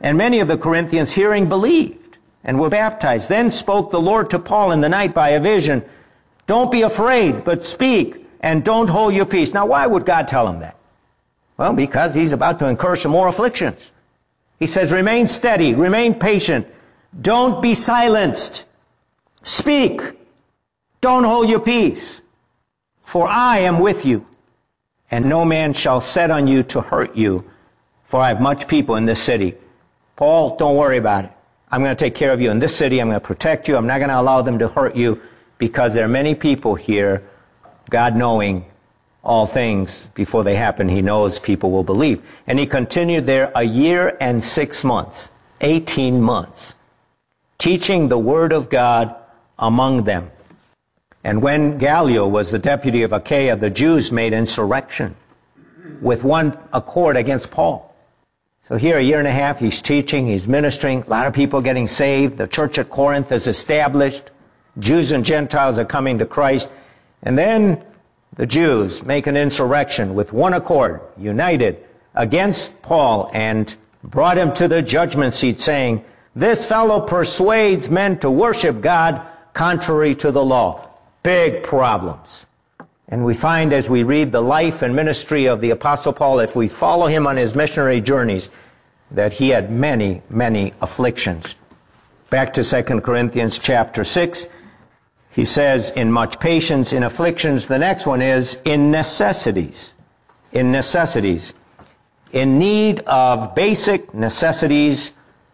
And many of the Corinthians, hearing, believed and were baptized. Then spoke the Lord to Paul in the night by a vision, don't be afraid, but speak, and don't hold your peace. Now, why would God tell him that? Well, because he's about to incur some more afflictions. He says, remain steady, remain patient, don't be silenced. Speak, don't hold your peace, for I am with you, and no man shall set on you to hurt you, for I have much people in this city. Paul, don't worry about it. I'm going to take care of you in this city. I'm going to protect you. I'm not going to allow them to hurt you, because there are many people here. God, knowing all things before they happen, he knows people will believe. And he continued there 1 year and 6 months, 18 months, teaching the word of God among them. And when Gallio was the deputy of Achaia, the Jews made insurrection with one accord against Paul. So here, 1.5 years, he's teaching, he's ministering, a lot of people getting saved. The church at Corinth is established. Jews and Gentiles are coming to Christ. And then the Jews make an insurrection with one accord, united against Paul, and brought him to the judgment seat, saying, this fellow persuades men to worship God contrary to the law. Big problems. And we find as we read the life and ministry of the Apostle Paul, if we follow him on his missionary journeys, that he had many, many afflictions. Back to 2 Corinthians chapter 6, he says, in much patience, in afflictions. The next one is in necessities. In necessities. In need of basic necessities,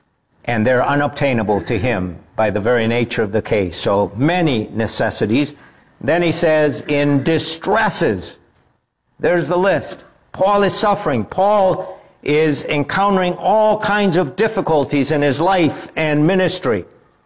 and they're unobtainable to him by the very nature of the case. So many necessities. Then he says, in distresses. There's the list. Paul is suffering. Paul is encountering all kinds of difficulties in his life and ministry.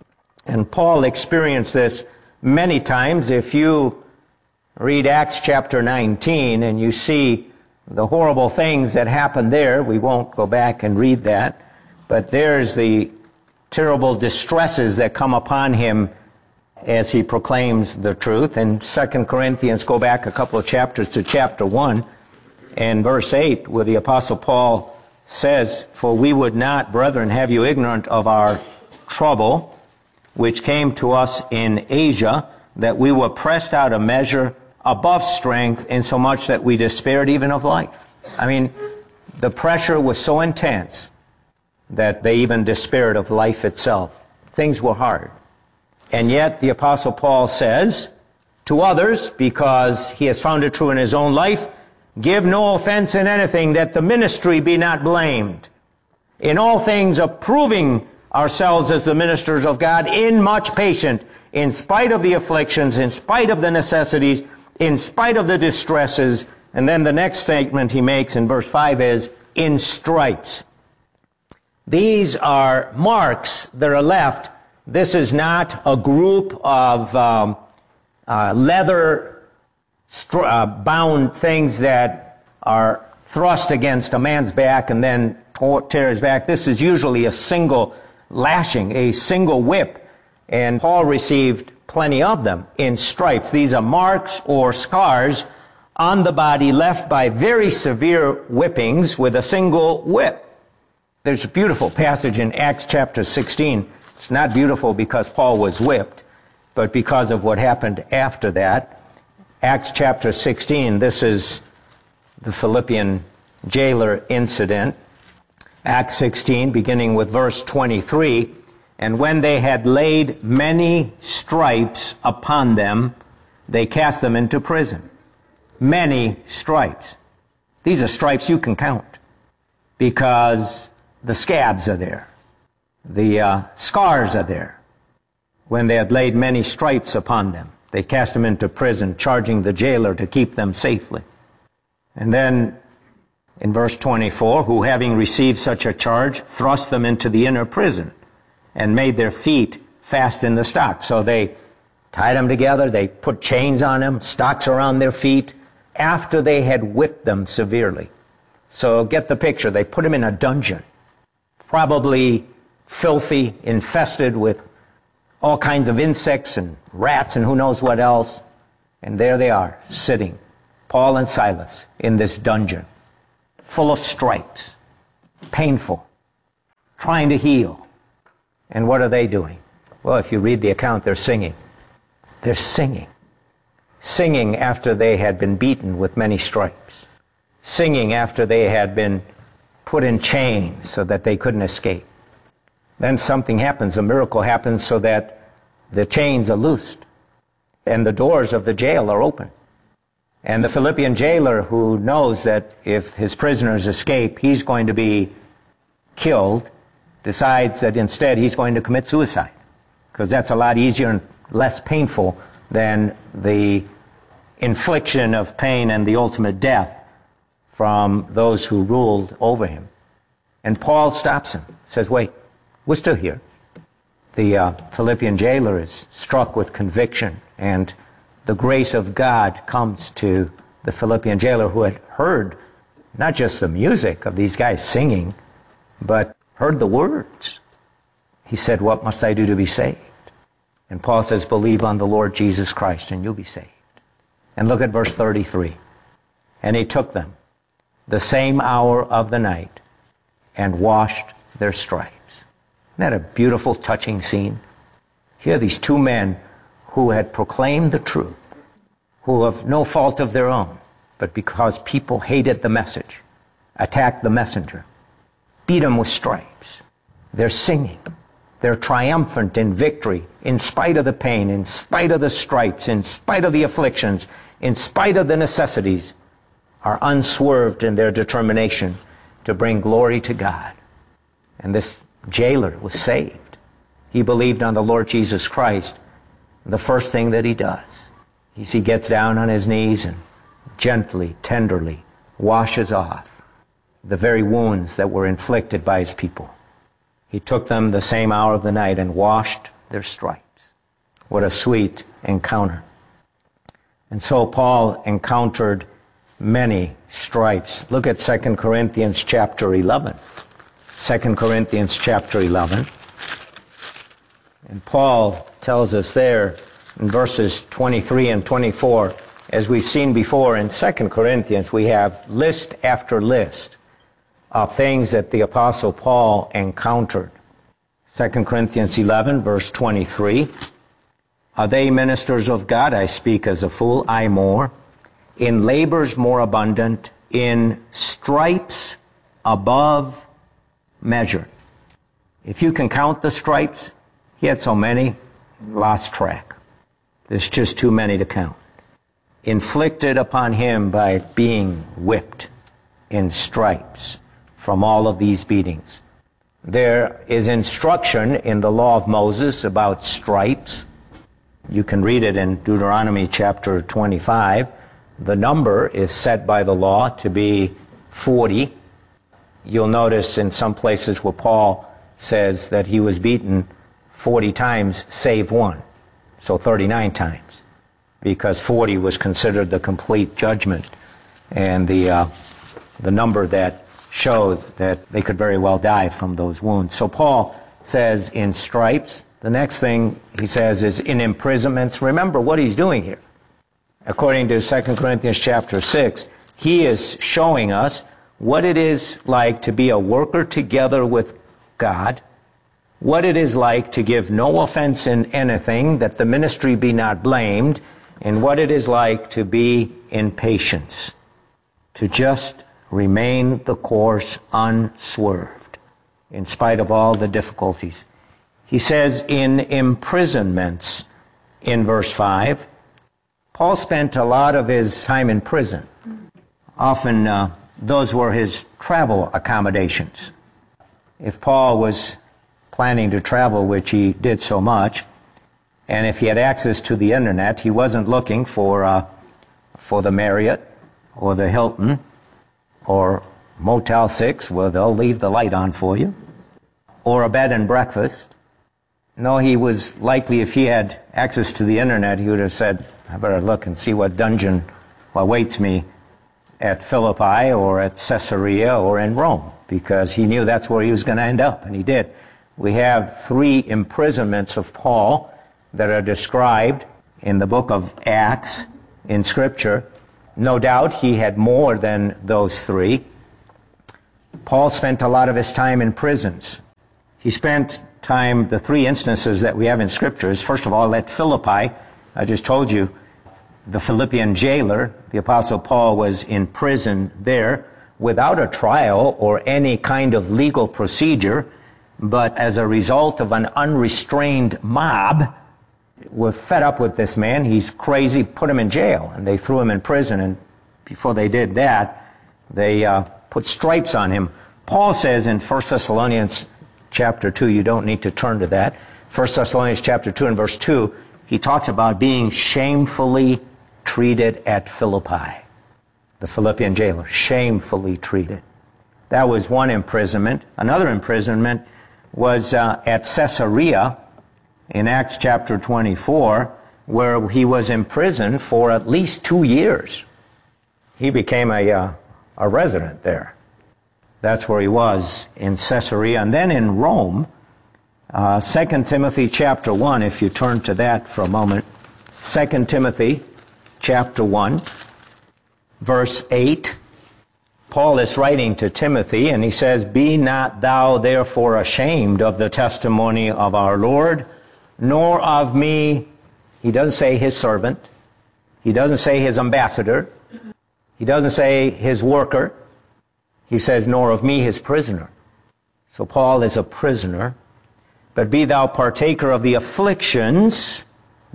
And Paul experienced this many times. If you read Acts chapter 19 and you see the horrible things that happened there, we won't go back and read that, but there's the terrible distresses that come upon him as he proclaims the truth. In 2 Corinthians, go back a couple of chapters to chapter 1 and verse 8, where the Apostle Paul says, for we would not, brethren, have you ignorant of our trouble, which came to us in Asia, that we were pressed out of measure above strength, insomuch that we despaired even of life. I mean, the pressure was so intense that they even despaired of life itself. Things were hard. And yet the Apostle Paul says to others, because he has found it true in his own life, give no offense in anything, that the ministry be not blamed. In all things approving ourselves as the ministers of God, in much patience, in spite of the afflictions, in spite of the necessities, in spite of the distresses. And then the next statement he makes in verse 5 is, in stripes. These are marks that are left. This is not a group of leather bound things that are thrust against a man's back and then tear his back. This is usually a single lashing, a single whip. And Paul received plenty of them in stripes. These are marks or scars on the body left by very severe whippings with a single whip. There's a beautiful passage in Acts chapter 16. It's not beautiful because Paul was whipped, but because of what happened after that. Acts chapter 16, this is the Philippian jailer incident. Acts 16, beginning with verse 23, and when they had laid many stripes upon them, they cast them into prison. Many stripes. These are stripes you can count, because the scabs are there. The scars are there. When they had laid many stripes upon them, they cast them into prison, charging the jailer to keep them safely. And then in verse 24, who having received such a charge, thrust them into the inner prison and made their feet fast in the stocks. So they tied them together, they put chains on them, stocks around their feet, after they had whipped them severely. So get the picture. They put them in a dungeon, probably filthy, infested with all kinds of insects and rats and who knows what else. And there they are, sitting, Paul and Silas, in this dungeon, full of stripes, painful, trying to heal. And what are they doing? Well, if you read the account, they're singing. They're singing. Singing after they had been beaten with many stripes. Singing after they had been put in chains so that they couldn't escape. Then something happens, a miracle happens so that the chains are loosed and the doors of the jail are open. And the Philippian jailer, who knows that if his prisoners escape, he's going to be killed, decides that instead he's going to commit suicide, because that's a lot easier and less painful than the infliction of pain and the ultimate death from those who ruled over him. And Paul stops him, says, wait, we're still here. The Philippian jailer is struck with conviction, and the grace of God comes to the Philippian jailer, who had heard not just the music of these guys singing, but heard the words. He said, what must I do to be saved? And Paul says, believe on the Lord Jesus Christ and you'll be saved. And look at verse 33. And he took them the same hour of the night and washed their stripes. Isn't that a beautiful, touching scene? Here are these two men who had proclaimed the truth, who of no fault of their own, but because people hated the message, attacked the messenger, beat him with stripes. They're singing. They're triumphant in victory, in spite of the pain, in spite of the stripes, in spite of the afflictions, in spite of the necessities, are unswerved in their determination to bring glory to God. And this jailer was saved. He believed on the Lord Jesus Christ. The first thing that he does is he gets down on his knees and gently, tenderly washes off the very wounds that were inflicted by his people. He took them the same hour of the night and washed their stripes. What a sweet encounter. And so Paul encountered many stripes. Look at 2 Corinthians chapter 11. 2 Corinthians chapter 11. And Paul tells us there in verses 23 and 24, as we've seen before in 2 Corinthians, we have list after list of things that the Apostle Paul encountered. 2 Corinthians 11, verse 23, are they ministers of God? I speak as a fool, I more. In labors more abundant, in stripes above measure. If you can count the stripes, he had so many, lost track. There's just too many to count. Inflicted upon him by being whipped in stripes from all of these beatings. There is instruction in the law of Moses about stripes. You can read it in Deuteronomy chapter 25. The number is set by the law to be 40. You'll notice in some places where Paul says that he was beaten 40 times save one, so 39 times, because 40 was considered the complete judgment and the number that showed that they could very well die from those wounds. So Paul says in stripes. The next thing he says is in imprisonments. Remember what he's doing here. According to 2 Corinthians chapter 6, he is showing us what it is like to be a worker together with God, what it is like to give no offense in anything, that the ministry be not blamed, and what it is like to be in patience, to just remain the course unswerved, in spite of all the difficulties. He says in imprisonments, in verse 5, Paul spent a lot of his time in prison. Often those were his travel accommodations. If Paul was planning to travel, which he did so much, and if he had access to the internet, he wasn't looking for the Marriott or the Hilton or Motel 6, where they'll leave the light on for you, or a bed and breakfast. No, he was likely, if he had access to the internet, he would have said, I better look and see what dungeon awaits me at Philippi or at Caesarea or in Rome, because he knew that's where he was going to end up, and he did. We have 3 imprisonments of Paul that are described in the book of Acts in Scripture. No doubt he had more than those 3. Paul spent a lot of his time in prisons. He spent time, the three instances that we have in Scripture is, first of all, at Philippi. I just told you, the Philippian jailer, the Apostle Paul, was in prison there without a trial or any kind of legal procedure, but as a result of an unrestrained mob, were fed up with this man. He's crazy, put him in jail, and they threw him in prison, and before they did that, they put stripes on him. Paul says in 1 Thessalonians chapter 2, you don't need to turn to that, 1 Thessalonians chapter 2 and verse 2, he talks about being shamefully treated at Philippi. The Philippian jailer, shamefully treated. That was one imprisonment. Another imprisonment was at Caesarea in Acts chapter 24, where he was imprisoned for at least 2 years. He became a resident there. That's where he was, in Caesarea. And then in Rome, 2 Timothy chapter 1, if you turn to that for a moment. 2 Timothy chapter 1, verse 8. Paul is writing to Timothy, and he says, "Be not thou therefore ashamed of the testimony of our Lord, nor of me." He doesn't say his servant. He doesn't say his ambassador. He doesn't say his worker. He says, "Nor of me, his prisoner." So Paul is a prisoner. "But be thou partaker of the afflictions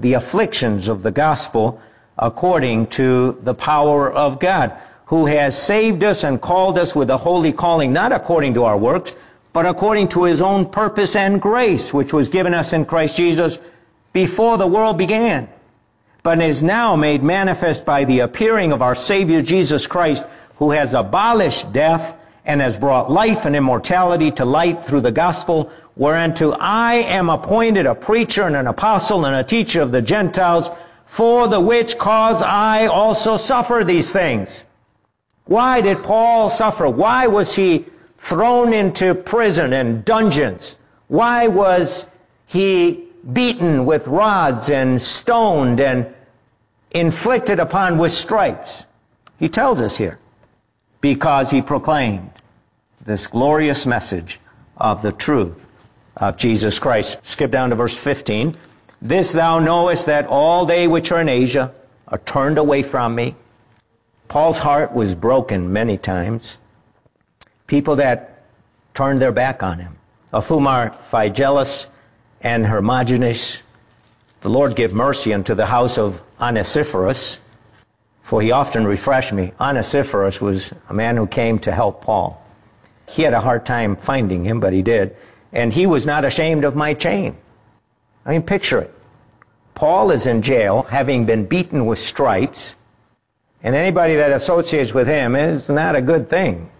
of the gospel, according to the power of God, who has saved us and called us with a holy calling, not according to our works, but according to his own purpose and grace, which was given us in Christ Jesus before the world began, but is now made manifest by the appearing of our Savior Jesus Christ, who has abolished death and has brought life and immortality to light through the gospel, whereunto I am appointed a preacher and an apostle and a teacher of the Gentiles, for the which cause I also suffer these things." Why did Paul suffer? Why was he thrown into prison and dungeons? Why was he beaten with rods and stoned and inflicted upon with stripes? He tells us here, because he proclaimed this glorious message of the truth of Jesus Christ. Skip down to verse 15. "This thou knowest, that all they which are in Asia are turned away from me." Paul's heart was broken many times. People that turned their back on him, of whom are Phygelus and Hermogenes. The Lord give mercy unto the house of Onesiphorus, for he often refreshed me. Onesiphorus was a man who came to help Paul. He had a hard time finding him, but he did. And he was not ashamed of my chain. I mean, picture it. Paul is in jail, having been beaten with stripes, and anybody that associates with him is not a good thing.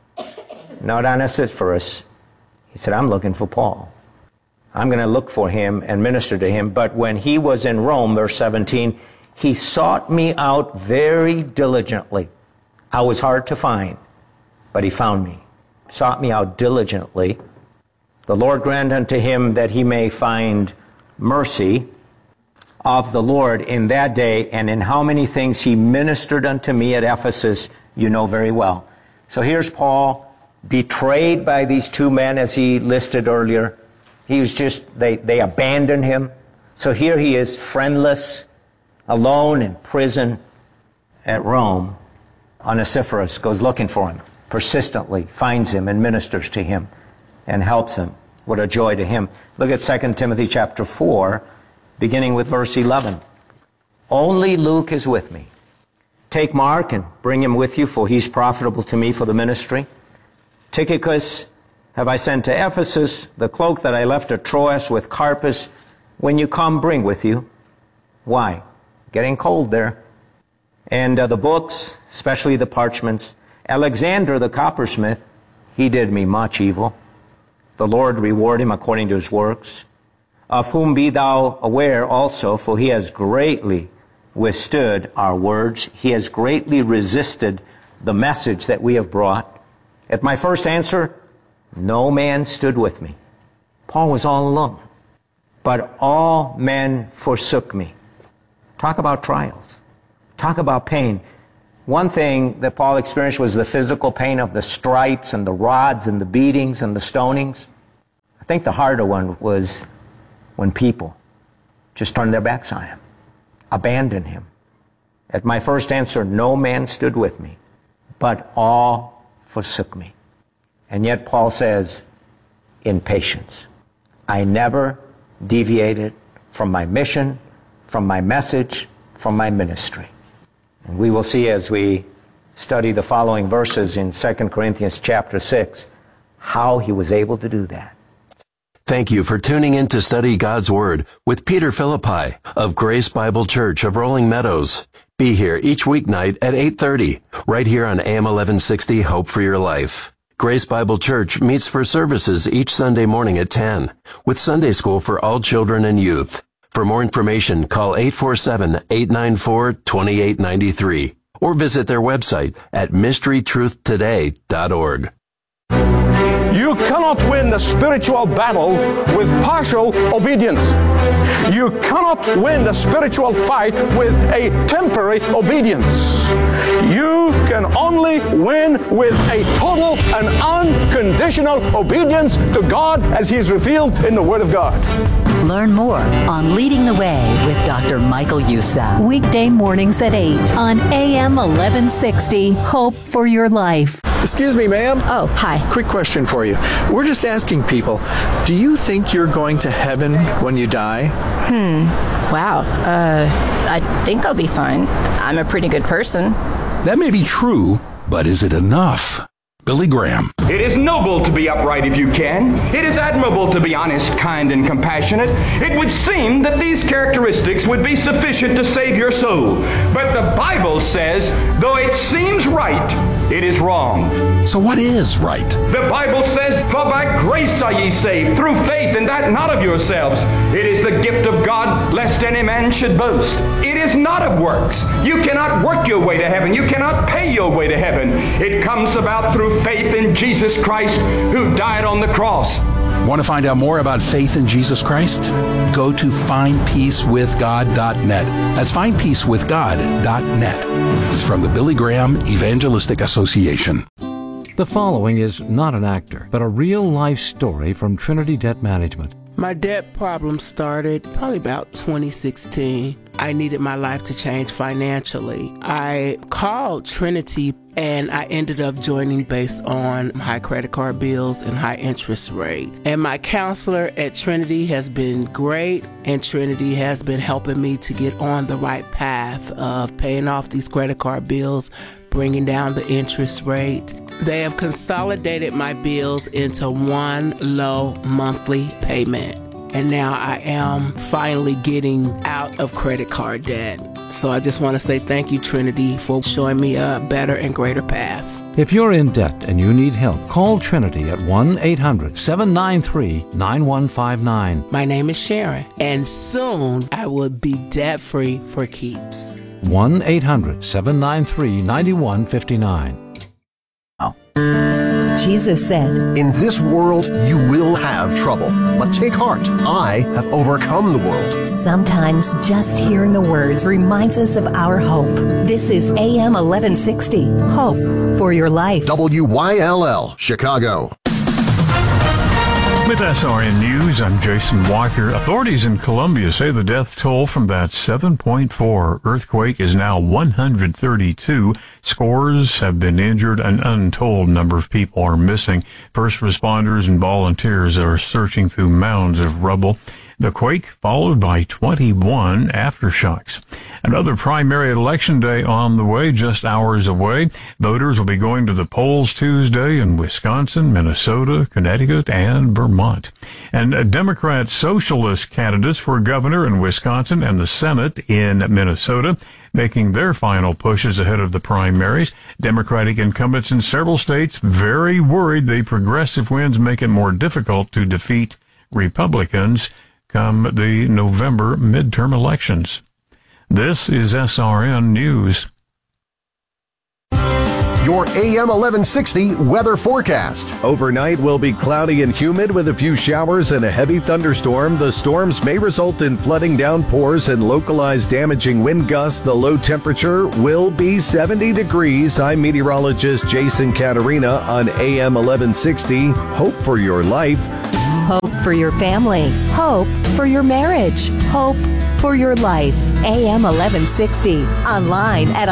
Not Onesiphorus. He said, "I'm looking for Paul. I'm going to look for him and minister to him." But when he was in Rome, verse 17, "He sought me out very diligently." I was hard to find, but he found me. Sought me out diligently. "The Lord grant unto him that he may find mercy of the Lord in that day, and in how many things he ministered unto me at Ephesus, you know very well." So here's Paul, betrayed by these two men, as he listed earlier. He was just, they abandoned him. So here he is, friendless, alone in prison at Rome. Onesiphorus goes looking for him, persistently finds him and ministers to him and helps him. What a joy to him. Look at 2 Timothy chapter 4, beginning with verse 11. "Only Luke is with me. Take Mark and bring him with you, for he's profitable to me for the ministry. Tychicus have I sent to Ephesus. The cloak that I left at Troas with Carpus, when you come, bring with you." Why? Getting cold there. "And the books, especially the parchments. Alexander the coppersmith, he did me much evil. The Lord reward him according to his works. Of whom be thou aware also, for he has greatly withstood our words. He has greatly resisted the message that we have brought. At my first answer, no man stood with me." Paul was all alone. "But all men forsook me." Talk about trials. Talk about pain. One thing that Paul experienced was the physical pain of the stripes and the rods and the beatings and the stonings. think the harder one was when people just turned their backs on him, abandoned him. At my first answer, no man stood with me, but all forsook me. And yet Paul says, in patience, I never deviated from my mission, from my message, from my ministry. And we will see as we study the following verses in 2 Corinthians chapter 6, how he was able to do that. Thank you for tuning in to study God's Word with Peter Philippi of Grace Bible Church of Rolling Meadows. Be here each weeknight at 8:30, right here on AM 1160 Hope for Your Life. Grace Bible Church meets for services each Sunday morning at 10, with Sunday school for all children and youth. For more information, call 847-894-2893 or visit their website at mysterytruthtoday.org. You cannot win the spiritual battle with partial obedience. You cannot win the spiritual fight with a temporary obedience. You can only win with a total and unconditional obedience to God as He is revealed in the Word of God. Learn more on Leading the Way with Dr. Michael Youssef. Weekday mornings at 8 on AM 1160. Hope for your life. Excuse me, ma'am. Oh, hi. Quick question for you. We're just asking people, do you think you're going to heaven when you die? Wow. I think I'll be fine. I'm a pretty good person. That may be true, but is it enough? Billy Graham. It is noble to be upright if you can. It is admirable to be honest, kind, and compassionate. It would seem that these characteristics would be sufficient to save your soul. But the Bible says, though it seems right, it is wrong. So what is right? The Bible says, for by grace are ye saved, through faith, and that not of yourselves. It is the gift of God, lest any man should boast. It is not of works. You cannot work your way to heaven. You cannot pay your way to heaven. It comes about through faith in Jesus Christ, who died on the cross. Want to find out more about faith in Jesus Christ? Go to findpeacewithgod.net. That's findpeacewithgod.net. It's from the Billy Graham Evangelistic Association. The following is not an actor, but a real-life story from Trinity Debt Management. My debt problem started probably about 2016. I needed my life to change financially. I called Trinity and I ended up joining based on high credit card bills and high interest rate. And my counselor at Trinity has been great, and Trinity has been helping me to get on the right path of paying off these credit card bills, bringing down the interest rate. They have consolidated my bills into one low monthly payment. And now I am finally getting out of credit card debt. So I just want to say thank you, Trinity, for showing me a better and greater path. If you're in debt and you need help, call Trinity at 1-800-793-9159. My name is Sharon, and soon I will be debt-free for keeps. 1-800-793-9159. Jesus said, "In this world you will have trouble, but take heart, I have overcome the world." Sometimes just hearing the words reminds us of our hope. This is AM 1160. Hope for your life. WYLL, Chicago. With SRN News, I'm Jason Walker. Authorities in Colombia say the death toll from that 7.4 earthquake is now 132. Scores have been injured. An untold number of people are missing. First responders and volunteers are searching through mounds of rubble. The quake followed by 21 aftershocks. Another primary election day on the way, just hours away. Voters will be going to the polls Tuesday in Wisconsin, Minnesota, Connecticut, and Vermont. And Democrat socialist candidates for governor in Wisconsin and the Senate in Minnesota making their final pushes ahead of the primaries. Democratic incumbents in several states very worried the progressive winds make it more difficult to defeat Republicans come the November midterm elections. This is SRN News. Your AM 1160 weather forecast. Overnight will be cloudy and humid with a few showers and a heavy thunderstorm. The storms may result in flooding downpours and localized damaging wind gusts. The low temperature will be 70 degrees. I'm meteorologist Jason Caterina on AM 1160. Hope for your life. Hope for your family. Hope for your marriage. Hope for your life. AM 1160. Online at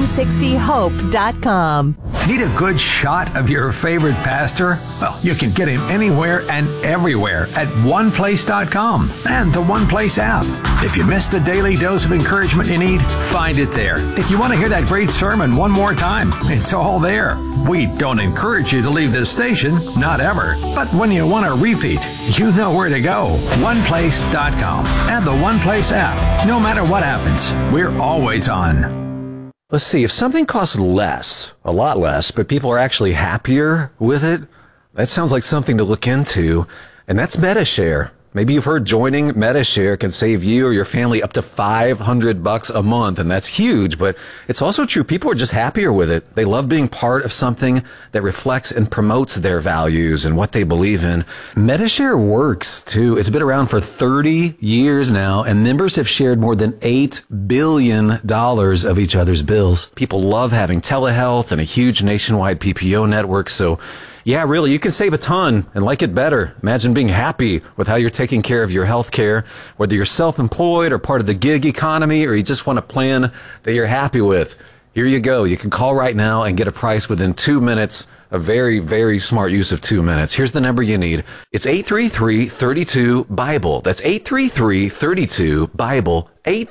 1160hope.com. Need a good shot of your favorite pastor? Well, you can get him anywhere and everywhere at oneplace.com and the One Place app. If you missed the daily dose of encouragement you need, find it there. If you want to hear that great sermon one more time, it's all there. We don't encourage you to leave this station, not ever. But when you want to repeat, you know where to go. oneplace.com and the One Place app. No matter what happens, we're always on. Let's see, if something costs less, a lot less, but people are actually happier with it, that sounds like something to look into, and that's MediShare. Maybe you've heard joining MediShare can save you or your family up to $500 a month, and that's huge, but it's also true. People are just happier with it. They love being part of something that reflects and promotes their values and what they believe in. MediShare works, too. It's been around for 30 years now, and members have shared more than $8 billion of each other's bills. People love having telehealth and a huge nationwide PPO network, so yeah, really, you can save a ton and like it better. Imagine being happy with how you're taking care of your health care, whether you're self-employed or part of the gig economy, or you just want a plan that you're happy with. Here you go. You can call right now and get a price within 2 minutes. A very, very smart use of 2 minutes. Here's the number you need. It's 833-32-BIBLE. That's 833-32-BIBLE.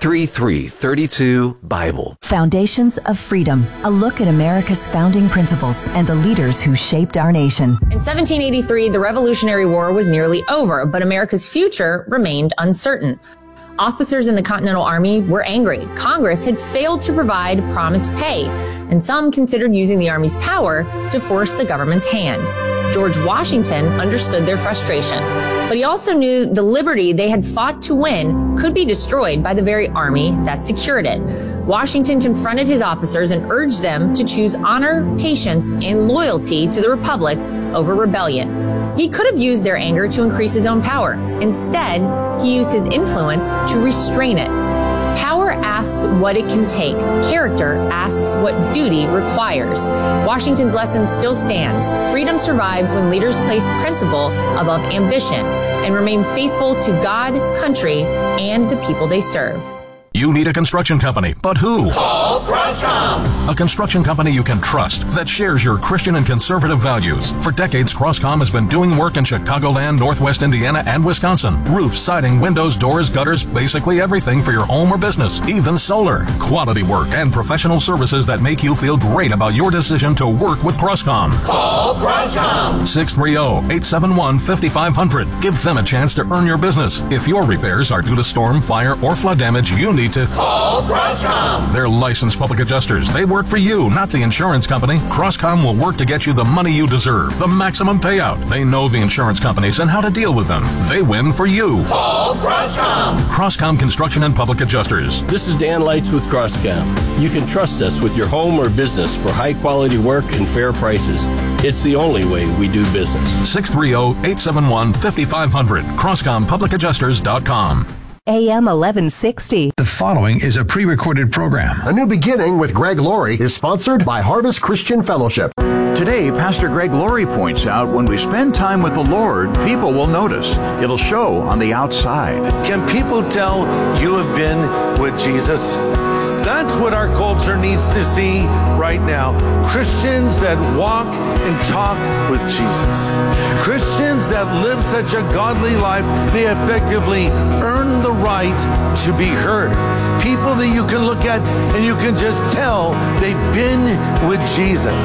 833-32-BIBLE. Foundations of Freedom, a look at America's founding principles and the leaders who shaped our nation. In 1783, the Revolutionary War was nearly over, but America's future remained uncertain. Officers in the Continental Army were angry. Congress had failed to provide promised pay, and some considered using the Army's power to force the government's hand. George Washington understood their frustration, but he also knew the liberty they had fought to win could be destroyed by the very army that secured it. Washington confronted his officers and urged them to choose honor, patience, and loyalty to the Republic over rebellion. He could have used their anger to increase his own power. Instead, he used his influence to restrain it. Power asks what it can take. Character asks what duty requires. Washington's lesson still stands. Freedom survives when leaders place principle above ambition and remain faithful to God, country, and the people they serve. You need a construction company, but who? Call Croscom. A construction company you can trust that shares your Christian and conservative values. For decades, Croscom has been doing work in Chicagoland, Northwest Indiana, and Wisconsin. Roofs, siding, windows, doors, gutters, basically everything for your home or business, even solar. Quality work and professional services that make you feel great about your decision to work with Croscom. Call Croscom. 630-871-5500. Give them a chance to earn your business. If your repairs are due to storm, fire, or flood damage, you need to call Croscom. They're licensed public adjusters. They work for you, not the insurance company. Croscom will work to get you the money you deserve, the maximum payout. They know the insurance companies and how to deal with them. They win for you. Call Croscom. Croscom Construction and Public Adjusters. This is Dan Lights with Croscom. You can trust us with your home or business for high quality work and fair prices. It's the only way we do business. 630-871-5500. CroscomPublicAdjusters.com. AM 1160. The following is a pre-recorded program. A New Beginning with Greg Laurie is sponsored by Harvest Christian Fellowship. Today, Pastor Greg Laurie points out when we spend time with the Lord, people will notice. It'll show on the outside. Can people tell you have been with Jesus? That's what our culture needs to see right now. Christians that walk and talk with Jesus. Christians that live such a godly life, they effectively earn the right to be heard. People that you can look at and you can just tell they've been with Jesus.